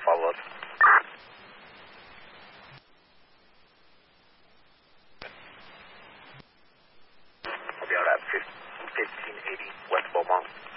follow-up. I'll be out at 1580 West Beaumont.